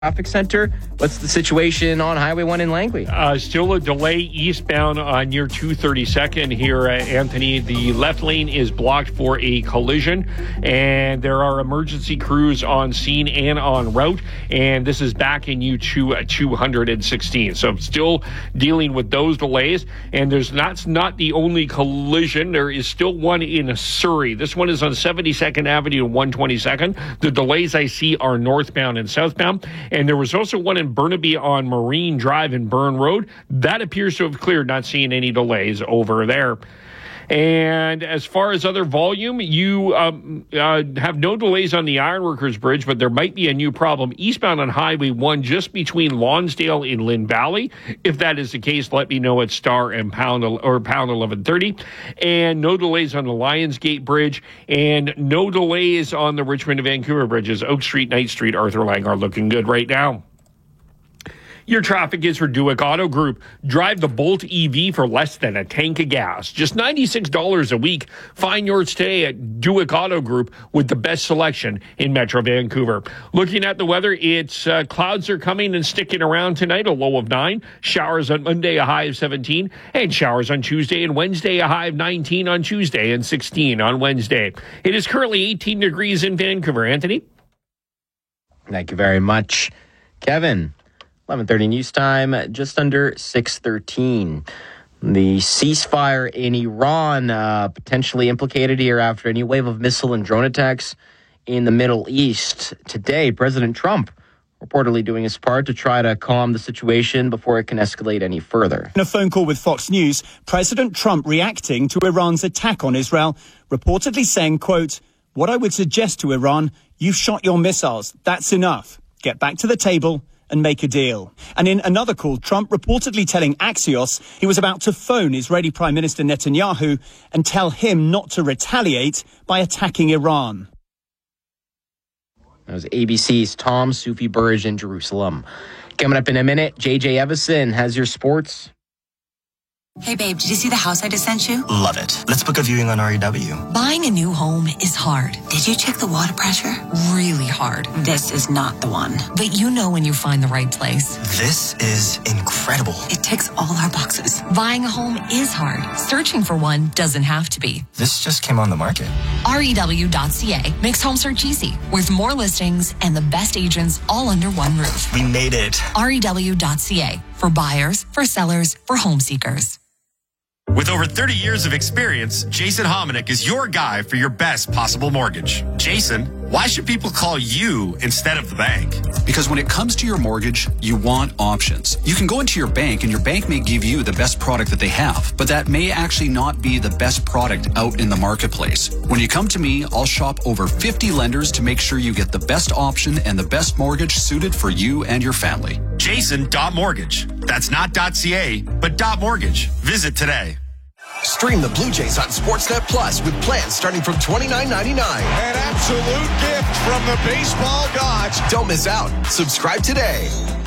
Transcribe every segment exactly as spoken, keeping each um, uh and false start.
Traffic Center. What's the situation on Highway one in Langley? Uh, still a delay eastbound on near two thirty-second here, uh, Anthony. The left lane is blocked for a collision, and there are emergency crews on scene and en route, and this is backing you to uh, two sixteen. So still dealing with those delays, and there's not, not the only collision. There is still one in Surrey. This one is on seventy-second Avenue and one twenty-second. The delays I see are northbound and southbound. And there was also one in Burnaby on Marine Drive and Burn Road. That appears to have cleared, not seeing any delays over there. And as far as other volume, you um, uh, have no delays on the Ironworkers Bridge, but there might be a new problem eastbound on Highway one just between Lonsdale and Lynn Valley. If that is the case, let me know at star and pound or pound eleven thirty. And no delays on the Lionsgate Bridge, and no delays on the Richmond to Vancouver bridges. Oak Street, Knight Street, Arthur Lang are looking good right now. Your traffic is for Duick Auto Group. Drive the Bolt E V for less than a tank of gas. Just ninety-six dollars a week. Find yours today at Duick Auto Group with the best selection in Metro Vancouver. Looking at the weather, it's uh, clouds are coming and sticking around tonight, a low of nine. Showers on Monday, a high of seventeen. And showers on Tuesday and Wednesday, a high of nineteen on Tuesday and sixteen on Wednesday. It is currently eighteen degrees in Vancouver. Anthony? Thank you very much, Kevin. eleven thirty news time, just under six thirteen. The ceasefire in Iran uh, potentially implicated here after a new wave of missile and drone attacks in the Middle East. Today, President Trump reportedly doing his part to try to calm the situation before it can escalate any further. In a phone call with Fox News, President Trump reacting to Iran's attack on Israel, reportedly saying, quote, "What I would suggest to Iran, you've shot your missiles. That's enough. Get back to the table and make a deal." And in another call, Trump reportedly telling Axios he was about to phone Israeli Prime Minister Netanyahu and tell him not to retaliate by attacking Iran. That was A B C's Tom Sufi Burge in Jerusalem. Coming up in a minute, J J Evison has your sports. Hey babe, did you see the house I just sent you? Love it. Let's book a viewing on R E W. Buying a new home is hard. Did you check the water pressure? Really hard. This is not the one. But you know when you find the right place. This is incredible. It ticks all our boxes. Buying a home is hard. Searching for one doesn't have to be. This just came on the market. R E W dot C A makes home search easy, with more listings and the best agents all under one roof. We made it. R E W dot C A, for buyers, for sellers, for home seekers. With over thirty years of experience, Jason Hominick is your guy for your best possible mortgage. Jason, why should people call you instead of the bank? Because when it comes to your mortgage, you want options. You can go into your bank and your bank may give you the best product that they have, but that may actually not be the best product out in the marketplace. When you come to me, I'll shop over fifty lenders to make sure you get the best option and the best mortgage suited for you and your family. Jason.mortgage. That's not .ca, but .mortgage. Visit today. Stream the Blue Jays on Sportsnet Plus with plans starting from twenty-nine ninety-nine. An absolute gift from the baseball gods. Don't miss out. Subscribe today.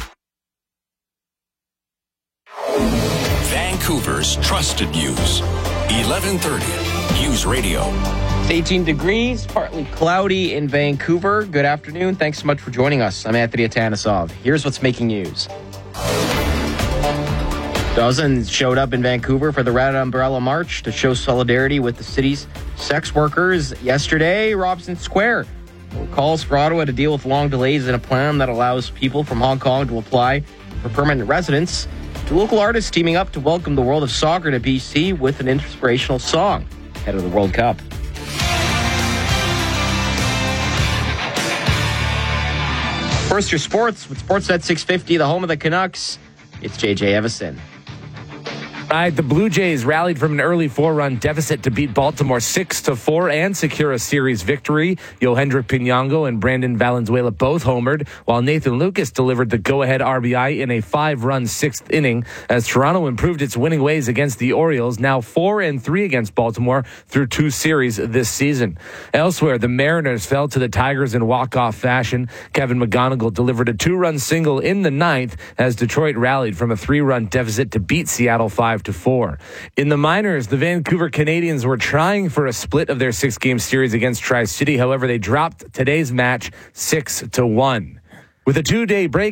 Vancouver's trusted news. eleven thirty News Radio. It's eighteen degrees, partly cloudy in Vancouver. Good afternoon. Thanks so much for joining us. I'm Anthony Atanasov. Here's what's making news. Dozens showed up in Vancouver for the Red Umbrella March to show solidarity with the city's sex workers yesterday. Robson Square calls for Ottawa to deal with long delays in a plan that allows people from Hong Kong to apply for permanent residence. Two local artists teaming up to welcome the world of soccer to B C with an inspirational song ahead of the World Cup. First, your sports with Sportsnet six fifty, the home of the Canucks. It's J J Evison. Right, the Blue Jays rallied from an early four-run deficit to beat Baltimore six to four and secure a series victory. Yohendrick Pinongo and Brandon Valenzuela both homered, while Nathan Lucas delivered the go-ahead R B I in a five-run sixth inning as Toronto improved its winning ways against the Orioles, now four and three against Baltimore through two series this season. Elsewhere, the Mariners fell to the Tigers in walk-off fashion. Kevin McGonigal delivered a two-run single in the ninth as Detroit rallied from a three-run deficit to beat Seattle five to four. In the minors, the Vancouver Canadians were trying for a split of their six-game series against Tri-City. However, they dropped today's match six to one. With a two-day break